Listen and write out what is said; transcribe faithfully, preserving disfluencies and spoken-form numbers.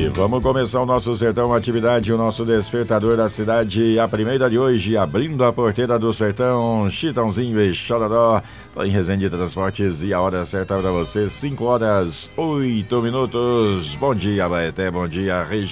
E vamos começar o nosso Sertão Atividade, o nosso despertador da cidade, a primeira de hoje, abrindo a porteira do Sertão, Chitãozinho e Chororó. Tô em Resende Transportes e a hora certa para você, cinco horas, oito minutos. Bom dia, Baeté, bom dia, região.